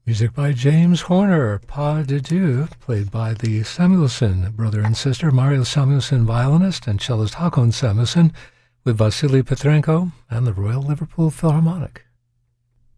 Music by James Horner, Pas de Deux, played by the Samuelson brother and sister, Mario Samuelson, violinist, and cellist Hakon Samuelson, with Vasily Petrenko and the Royal Liverpool Philharmonic.